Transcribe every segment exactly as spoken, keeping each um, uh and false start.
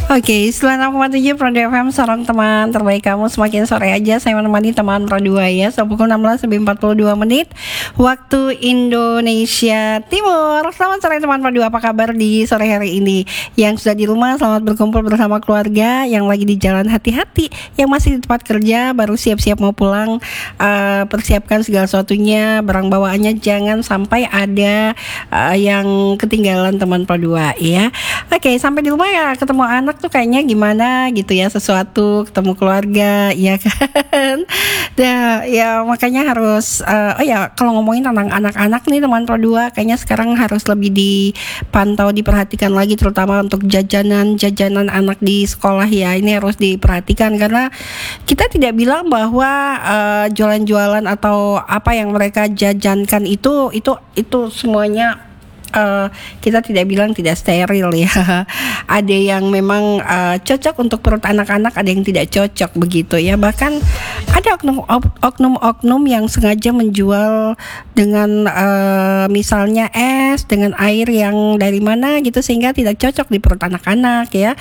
Oke, sembilan puluh enam koma tujuh Pro F M, seorang teman terbaik kamu. Semakin sore aja saya menemani teman Pro dua ya. So, pukul enam belas lebih empat puluh dua menit waktu Indonesia Timur. Selamat sore teman Pro dua, apa kabar di sore hari ini? Yang sudah di rumah, selamat berkumpul bersama keluarga. Yang lagi di jalan, hati-hati. Yang masih di tempat kerja, baru siap-siap mau pulang, uh, persiapkan segala sesuatunya. Barang bawaannya jangan sampai ada uh, yang ketinggalan teman Pro dua ya. Oke, sampai di rumah ya ketemu anak tuh kayaknya gimana gitu ya, sesuatu ketemu keluarga ya kan. Nah, ya makanya harus uh, oh ya kalau ngomongin tentang anak-anak nih teman Pro dua, kayaknya sekarang harus lebih dipantau, diperhatikan lagi, terutama untuk jajanan-jajanan anak di sekolah ya. Ini harus diperhatikan karena kita tidak bilang bahwa uh, jualan-jualan atau apa yang mereka jajankan itu itu itu semuanya Uh, kita tidak bilang tidak steril ya. Ada yang memang uh, cocok untuk perut anak-anak, ada yang tidak cocok begitu ya. Bahkan ada oknum-oknum yang sengaja menjual dengan uh, misalnya es dengan air yang dari mana gitu, sehingga tidak cocok di perut anak-anak ya.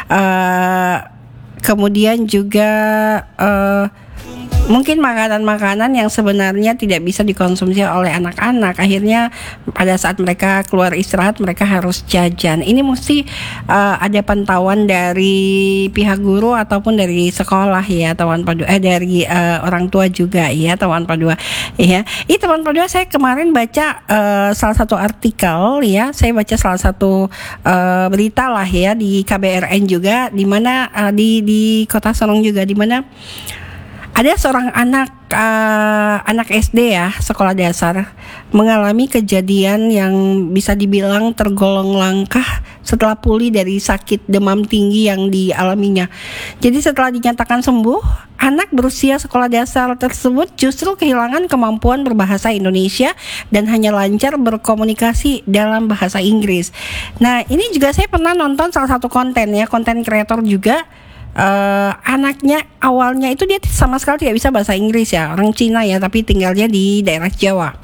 Uh, kemudian juga uh, mungkin makanan-makanan yang sebenarnya tidak bisa dikonsumsi oleh anak-anak. Akhirnya pada saat mereka keluar istirahat, mereka harus jajan. Ini mesti uh, ada pantauan dari pihak guru ataupun dari sekolah ya, teman Padua. Eh dari uh, orang tua juga ya, teman Padua. Ya, ini teman Padua, saya kemarin baca uh, salah satu artikel ya. Saya baca salah satu uh, berita lah ya di K B R N juga, di mana uh, di di Kota Sorong juga, di mana ada seorang anak uh, anak S D ya, sekolah dasar, mengalami kejadian yang bisa dibilang tergolong langka setelah pulih dari sakit demam tinggi yang dialaminya. Jadi setelah dinyatakan sembuh, anak berusia sekolah dasar tersebut justru kehilangan kemampuan berbahasa Indonesia dan hanya lancar berkomunikasi dalam bahasa Inggris. Nah, ini juga saya pernah nonton salah satu konten ya, konten kreator juga. Uh, anaknya awalnya itu dia sama sekali tidak bisa bahasa Inggris ya, orang Cina ya, tapi tinggalnya di daerah Jawa.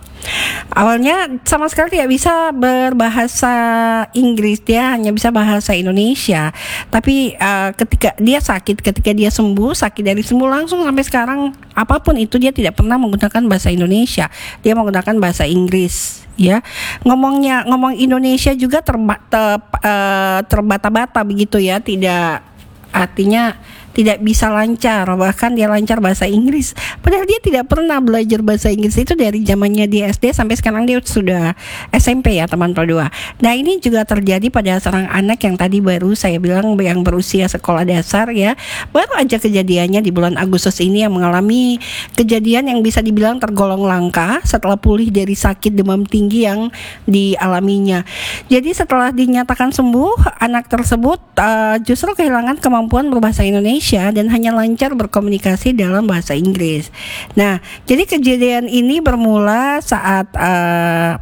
Awalnya sama sekali tidak bisa berbahasa Inggris, dia hanya bisa bahasa Indonesia. Tapi uh, ketika dia sakit, ketika dia sembuh, sakit dari sembuh langsung sampai sekarang apapun itu dia tidak pernah menggunakan bahasa Indonesia, dia menggunakan bahasa Inggris. Ya, ngomongnya ngomong Indonesia juga terba, ter, uh, terbata-bata begitu ya, tidak, artinya tidak bisa lancar, bahkan dia lancar bahasa Inggris padahal dia tidak pernah belajar bahasa Inggris itu dari zamannya di S D sampai sekarang dia sudah S M P ya, teman Pro dua. Nah, ini juga terjadi pada seorang anak yang tadi baru saya bilang yang berusia sekolah dasar ya. Baru aja kejadiannya di bulan Agustus ini, yang mengalami kejadian yang bisa dibilang tergolong langka setelah pulih dari sakit demam tinggi yang dialaminya. Jadi setelah dinyatakan sembuh, anak tersebut uh, justru kehilangan kemampuan berbahasa Indonesia dan hanya lancar berkomunikasi dalam bahasa Inggris. Nah, jadi kejadian ini bermula saat uh,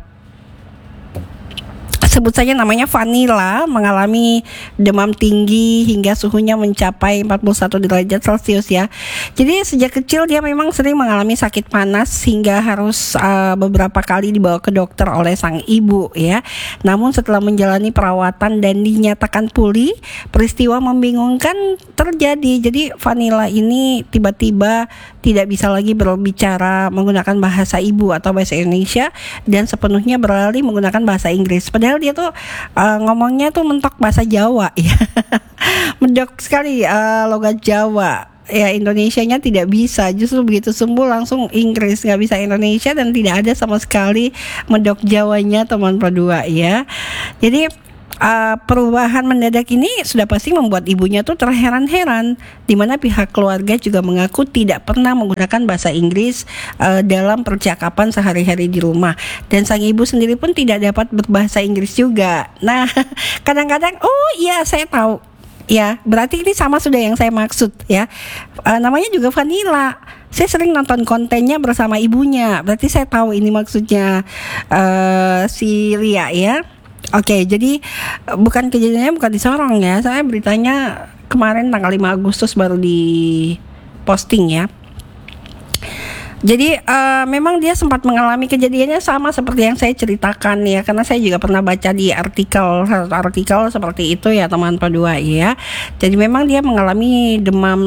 sebut saja namanya Vanilla mengalami demam tinggi hingga suhunya mencapai empat puluh satu derajat Celcius ya. Jadi sejak kecil dia memang sering mengalami sakit panas hingga harus uh, beberapa kali dibawa ke dokter oleh sang ibu ya. Namun setelah menjalani perawatan dan dinyatakan pulih, peristiwa membingungkan terjadi. Jadi Vanilla ini tiba-tiba tidak bisa lagi berbicara menggunakan bahasa ibu atau bahasa Indonesia dan sepenuhnya beralih menggunakan bahasa Inggris. Padahal dia tuh uh, ngomongnya tuh mentok bahasa Jawa ya. Mendok sekali uh, logat Jawa. Ya, Indonesianya tidak bisa. Justru begitu sembuh langsung Inggris, nggak bisa Indonesia dan tidak ada sama sekali mendok Jawanya, teman Pro dua ya. Jadi Uh, perubahan mendadak ini sudah pasti membuat ibunya tuh terheran-heran, di mana pihak keluarga juga mengaku tidak pernah menggunakan bahasa Inggris uh, dalam percakapan sehari-hari di rumah, dan sang ibu sendiri pun tidak dapat berbahasa Inggris juga. Nah, kadang-kadang oh iya saya tahu ya, berarti ini sama sudah yang saya maksud ya. Uh, namanya juga Vanilla. Saya sering nonton kontennya bersama ibunya, berarti saya tahu ini maksudnya uh, si Lia ya. Oke, jadi bukan kejadiannya bukan di Sorong ya. Saya beritanya kemarin tanggal lima Agustus baru di posting ya. Jadi uh, memang dia sempat mengalami kejadiannya sama seperti yang saya ceritakan ya, karena saya juga pernah baca di artikel artikel seperti itu ya teman Produa ya. Jadi memang dia mengalami demam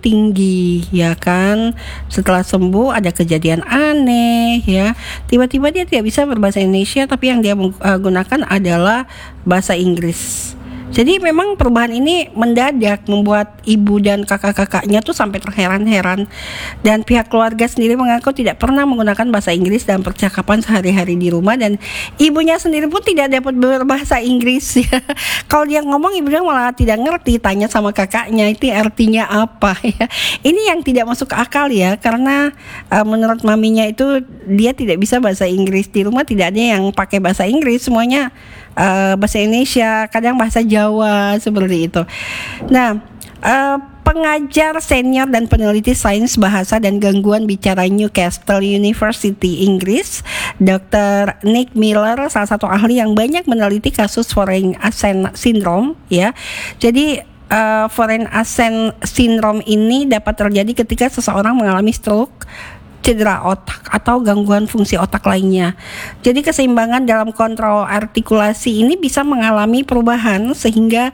tinggi ya kan. Setelah sembuh ada kejadian aneh ya. Tiba-tiba dia tidak bisa berbahasa Indonesia, tapi yang dia uh, gunakan adalah bahasa Inggris. Jadi memang perubahan ini mendadak membuat ibu dan kakak-kakaknya tuh sampai terheran-heran, dan pihak keluarga sendiri mengaku tidak pernah menggunakan bahasa Inggris dalam percakapan sehari-hari di rumah, dan ibunya sendiri pun tidak dapat berbahasa Inggris ya. Kalau dia ngomong ibunya malah tidak ngerti, tanya sama kakaknya itu artinya apa ya. Ini yang tidak masuk akal ya, karena uh, menurut maminya itu dia tidak bisa bahasa Inggris, di rumah tidak ada yang pakai bahasa Inggris, semuanya Uh, bahasa Indonesia, kadang bahasa Jawa seperti itu. Nah, uh, pengajar senior dan peneliti sains bahasa dan gangguan bicara Newcastle University Inggris, dokter Nick Miller, salah satu ahli yang banyak meneliti kasus foreign accent syndrome ya. Jadi uh, foreign accent syndrome ini dapat terjadi ketika seseorang mengalami stroke, cedera otak atau gangguan fungsi otak lainnya. Jadi keseimbangan dalam kontrol artikulasi ini bisa mengalami perubahan sehingga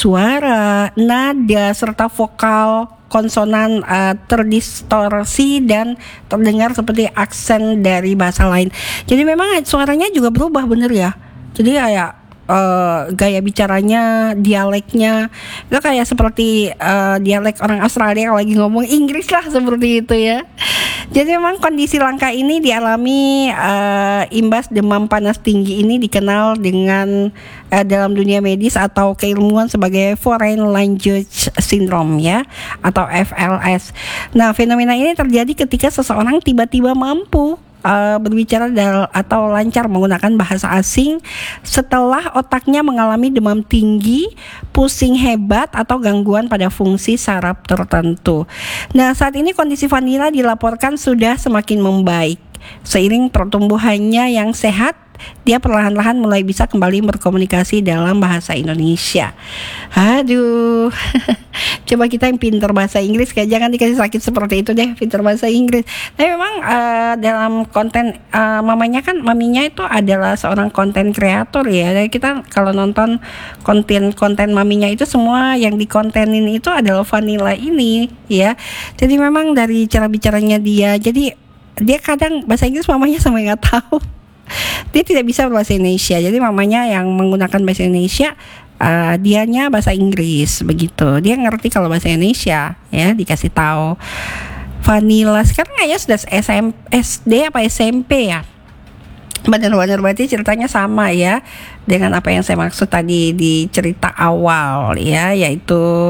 suara, nada serta vokal konsonan uh, terdistorsi dan terdengar seperti aksen dari bahasa lain. Jadi memang suaranya juga berubah, bener ya. Jadi kayak Uh, gaya bicaranya, dialeknya itu kayak seperti uh, dialek orang Australia kalau lagi ngomong Inggris lah, seperti itu ya. Jadi memang kondisi langka ini dialami uh, imbas demam panas tinggi ini dikenal dengan uh, dalam dunia medis atau keilmuan sebagai Foreign Language Syndrome ya, atau F L S. Nah, fenomena ini terjadi ketika seseorang tiba-tiba mampu Uh, berbicara dal- atau lancar menggunakan bahasa asing setelah otaknya mengalami demam tinggi, pusing hebat, atau gangguan pada fungsi saraf tertentu. Nah, saat ini kondisi Vanilla dilaporkan sudah semakin membaik. Seiring pertumbuhannya yang sehat, dia perlahan-lahan mulai bisa kembali berkomunikasi dalam bahasa Indonesia. Aduh, coba kita yang pintar bahasa Inggris, kayak jangan dikasih sakit seperti itu deh, pintar bahasa Inggris. Tapi memang uh, dalam konten uh, mamanya kan, maminya itu adalah seorang konten kreator ya. Jadi kita kalau nonton konten-konten maminya itu semua yang dikontenin itu adalah Vanilla ini ya. Jadi memang dari cara bicaranya dia, jadi dia kadang bahasa Inggris mamanya sama nggak tahu. Dia tidak bisa berbahasa Indonesia, jadi mamanya yang menggunakan bahasa Indonesia, uh, dianya bahasa Inggris begitu. Dia ngerti kalau bahasa Indonesia ya, dikasih tahu. Vanilla sekarang kayaknya sudah S M, S D apa S M P ya. Benar-benar berarti ceritanya sama ya dengan apa yang saya maksud tadi di cerita awal ya, yaitu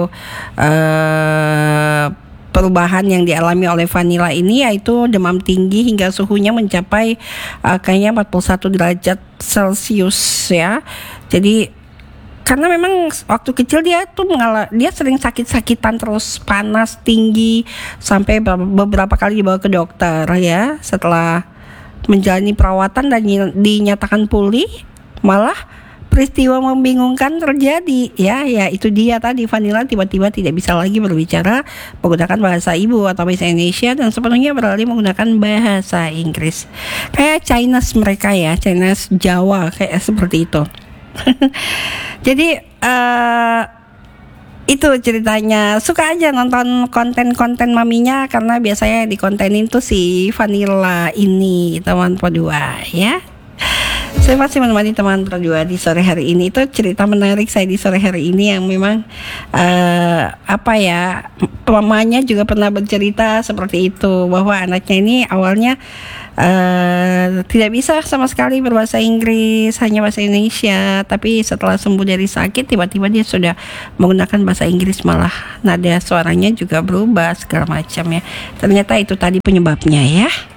uh, perubahan yang dialami oleh Vanilla ini, yaitu demam tinggi hingga suhunya mencapai uh, kayaknya empat puluh satu derajat Celcius ya. Jadi karena memang waktu kecil dia tuh mengalami, dia sering sakit-sakitan terus, panas tinggi, sampai beberapa kali dibawa ke dokter ya. Setelah menjalani perawatan dan dinyatakan pulih, malah peristiwa membingungkan terjadi ya, ya itu dia tadi, Vanilla tiba-tiba tidak bisa lagi berbicara menggunakan bahasa ibu atau bahasa Indonesia dan sepenuhnya beralih menggunakan bahasa Inggris. Kayak Chinese mereka ya, Chinese Jawa kayak seperti itu. Jadi uh, itu ceritanya. Suka aja nonton konten-konten maminya karena biasanya di kontenin tuh si Vanilla ini, teman Produa ya. Saya masih menemani teman Produa di sore hari ini. Itu cerita menarik saya di sore hari ini yang memang uh, apa ya, mamanya juga pernah bercerita seperti itu, bahwa anaknya ini awalnya uh, tidak bisa sama sekali berbahasa Inggris, hanya bahasa Indonesia. Tapi setelah sembuh dari sakit, tiba-tiba dia sudah menggunakan bahasa Inggris, malah nada suaranya juga berubah segala macam ya. Ternyata itu tadi penyebabnya ya.